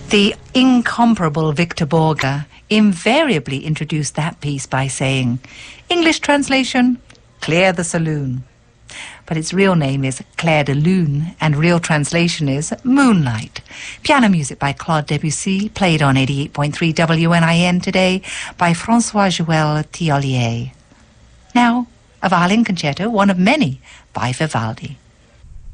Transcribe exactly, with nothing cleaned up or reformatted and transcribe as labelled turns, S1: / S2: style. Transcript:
S1: The incomparable Victor Borge invariably introduced that piece by saying, English translation, Claire the Saloon. But its real name is Claire de Lune, and real translation is Moonlight. Piano music by Claude Debussy, played on eighty-eight point three W N I N today by François-Joël Thiollier. Now, a violin concerto, one of many, by Vivaldi.